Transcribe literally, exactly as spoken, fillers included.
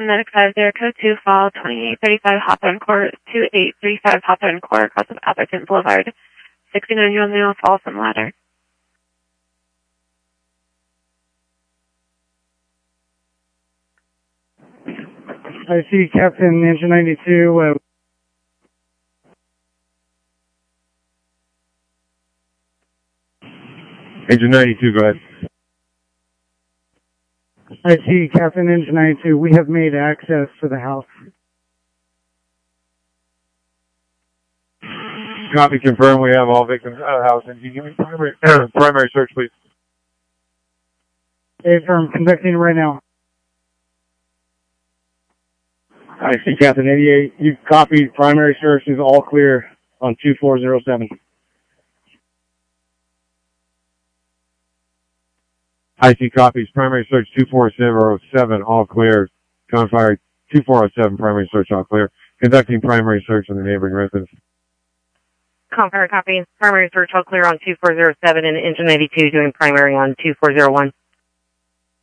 Medic five zero code two, fall twenty-eight thirty-five Hawthorne Court, two eight three five Hawthorne Court, across of Atherton Boulevard. sixty-nine-year-old male falls from ladder. I see Captain Engine ninety-two. Uh, Engine ninety-two, go ahead. I see Captain Engine ninety-two. We have made access to the house. Copy, confirm. We have all victims out of the house. And you give me primary, primary search, please. Affirm, conducting right now. I see Captain eighty-eight. You copied. Primary search is all clear on two four zero seven. I see copies. Primary search two four zero seven, all clear. Gunfire two four zero seven, primary search, all clear. Conducting primary search on the neighboring residence. Gunfire copy. Primary search all clear on two four zero seven and Engine ninety-two doing primary on two four zero one.